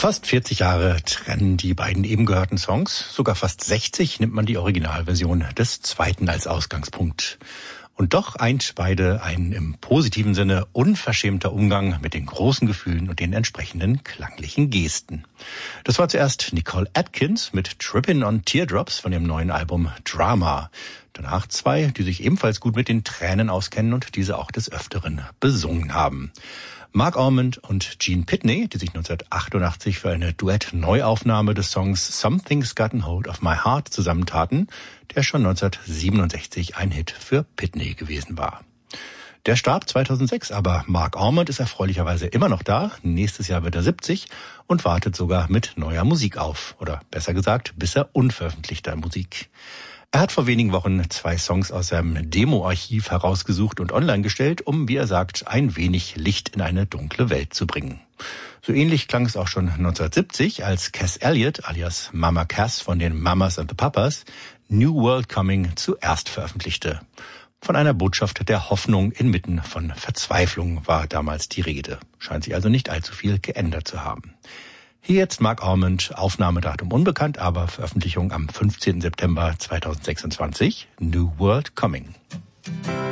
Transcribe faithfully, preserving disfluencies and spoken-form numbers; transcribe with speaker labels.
Speaker 1: Fast vierzig Jahre trennen die beiden eben gehörten Songs, sogar fast sechzig nimmt man die Originalversion des zweiten als Ausgangspunkt. Und doch eint beide ein im positiven Sinne unverschämter Umgang mit den großen Gefühlen und den entsprechenden klanglichen Gesten. Das war zuerst Nicole Atkins mit Trippin' on Teardrops von dem neuen Album Drama. Danach zwei, die sich ebenfalls gut mit den Tränen auskennen und diese auch des Öfteren besungen haben. Mark Almond und Gene Pitney, die sich neunzehnhundertachtundachtzig für eine Duett-Neuaufnahme des Songs Something's Gotten Hold of My Heart zusammentaten, der schon neunzehnhundertsiebenundsechzig ein Hit für Pitney gewesen war. Der starb zweitausendsechs, aber Mark Almond ist erfreulicherweise immer noch da. Nächstes Jahr wird er siebzig und wartet sogar mit neuer Musik auf. Oder besser gesagt, bisher unveröffentlichter Musik. Er hat vor wenigen Wochen zwei Songs aus seinem Demo-Archiv herausgesucht und online gestellt, um, wie er sagt, ein wenig Licht in eine dunkle Welt zu bringen. So ähnlich klang es auch schon neunzehnhundertsiebzig, als Cass Elliot, alias Mama Cass von den Mamas and the Papas, New World Coming zuerst veröffentlichte. Von einer Botschaft der Hoffnung inmitten von Verzweiflung war damals die Rede. Scheint sich also nicht allzu viel geändert zu haben. Hier jetzt Mark Almond, Aufnahmedatum unbekannt, aber Veröffentlichung am fünfzehnten September zweitausendsechsundzwanzig, New World Coming.